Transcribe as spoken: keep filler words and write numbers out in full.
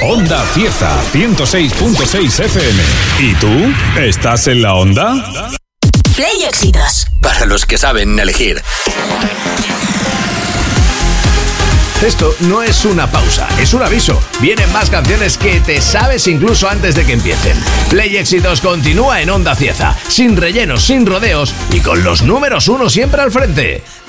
Onda Cieza, ciento seis punto seis F M. ¿Y tú? ¿Estás en la onda? Play Éxitos. Para los que saben elegir. Esto no es una pausa, es un aviso. Vienen más canciones que te sabes incluso antes de que empiecen. Play Éxitos continúa en Onda Cieza, sin rellenos, sin rodeos y con los números uno siempre al frente.